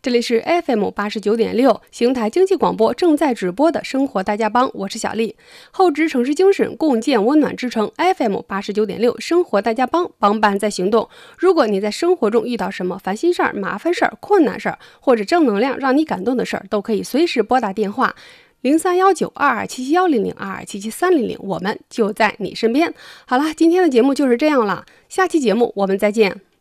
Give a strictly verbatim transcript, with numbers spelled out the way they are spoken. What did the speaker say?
这里是 F M 八十九点六邢台经济广播正在直播的生活大家帮，我是小丽。厚植城市精神，共建温暖之城。 F M 八十九点六生活大家帮，帮办在行动。如果你在生活中遇到什么烦心事儿、麻烦事儿、困难事儿，或者正能量让你感动的事儿，都可以随时拨打电话零三幺九二二七七幺零零二二七七三零零，我们就在你身边。好了，今天的节目就是这样了，下期节目我们再见。